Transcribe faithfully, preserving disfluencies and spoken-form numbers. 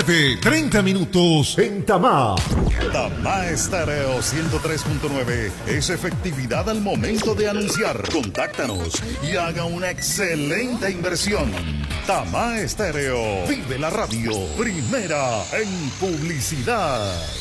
nueve, treinta minutos en Tamá. Tamá Estéreo ciento tres punto nueve es efectividad al momento de anunciar. Contáctanos y haga una excelente inversión. Tamá Estéreo. Vive la radio. Primera en publicidad.